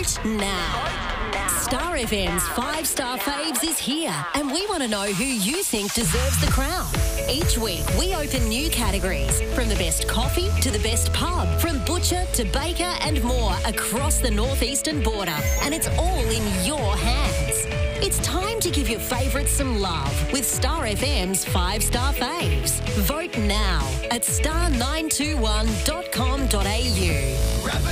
Vote now. Star FM's 5-Star Faves is here, and we want to know who you think deserves the crown. Each week, we open new categories, from the best coffee to the best pub, from butcher to baker and more across the northeastern border, and it's all in your hands. It's time to give your favourites some love with Star FM's 5-Star Faves. Vote now at star921.com.au.